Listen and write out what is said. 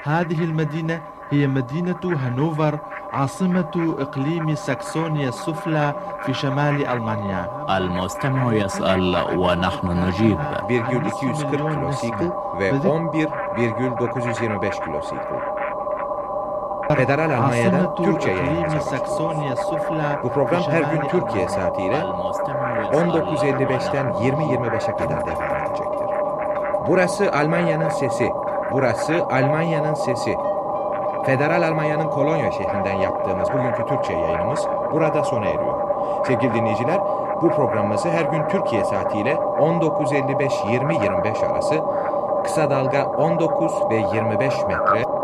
هذه المدينة هي مدينة هانوفر عاصمة إقليم ساكسونيا السفلى في شمال ألمانيا. المستمع يسأل ونحن نجيب. 1,240 kilosikl ve 11,925 kilosikl. Federal Almanya'dan Türkçe yayınlanacak. Bu program her gün Türkiye saatiyle 19.55'ten 20.25'e kadar devam edecektir. Burası Almanya'nın sesi. Burası Almanya'nın sesi. Federal Almanya'nın Kolonya şehrinden yaptığımız bugünkü Türkçe yayınımız burada sona eriyor. Sevgili dinleyiciler, bu programımızı her gün Türkiye saatiyle 19.55-20.25 arası kısa dalga 19 ve 25 metre